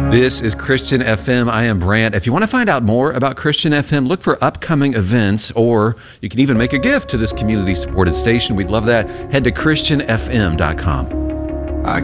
This is Christian FM. I am Brant. If you want to find out more about Christian FM, look for upcoming events, or you can even make a gift to this community-supported station. We'd love that. Head to christianfm.com.